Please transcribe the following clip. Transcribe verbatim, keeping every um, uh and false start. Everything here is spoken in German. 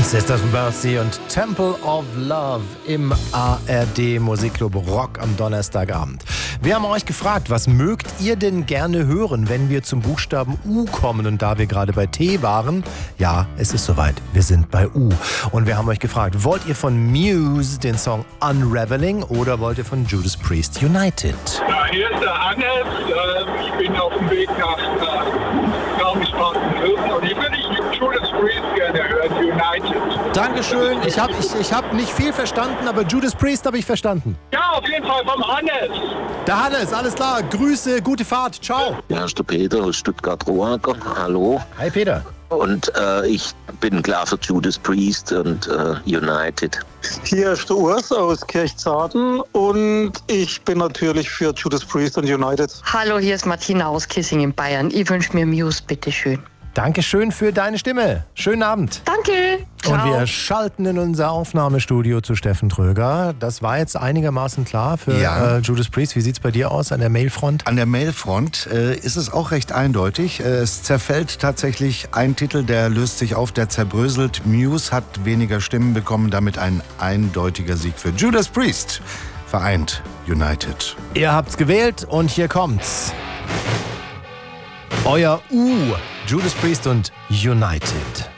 Sisters Mercy und Temple of Love im A R D Musikclub Rock am Donnerstagabend. Wir haben euch gefragt, was mögt ihr denn gerne hören, wenn wir zum Buchstaben U kommen? Und da wir gerade bei T waren, ja, es ist soweit, wir sind bei U. Und wir haben euch gefragt, wollt ihr von Muse den Song Unraveling oder wollt ihr von Judas Priest United? Ja, hier ist der Hannes. Äh, ich bin auf dem Weg nach äh, Garmisch-Partenkirchen und hier würde ich Judas Priest gerne hören, United. Dankeschön. Ich habe ich, ich hab nicht viel verstanden, aber Judas Priest habe ich verstanden. Ja, auf jeden Fall vom Hannes. Der Hannes, alles klar. Grüße, gute Fahrt. Ciao. Ja, ist der Peter aus Stuttgart-Rohacker. Hallo. Hi Peter. Und äh, ich bin klar für Judas Priest und äh, United. Hier ist der Urs aus Kirchzarten und ich bin natürlich für Judas Priest und United. Hallo, hier ist Martina aus Kissing in Bayern. Ich wünsche mir Muse, bitteschön. Dankeschön für deine Stimme. Schönen Abend. Danke. Ciao. Und wir schalten in unser Aufnahmestudio zu Steffen Tröger. Das war jetzt einigermaßen klar für Ja. äh, Judas Priest. Wie sieht es bei dir aus an der Mailfront? An der Mailfront äh, ist es auch recht eindeutig. Äh, es zerfällt tatsächlich ein Titel, der löst sich auf, der zerbröselt. Muse hat weniger Stimmen bekommen, damit ein eindeutiger Sieg für Judas Priest. Vereint United. Ihr habt's gewählt und hier kommt's. Euer U, Judas Priest und United.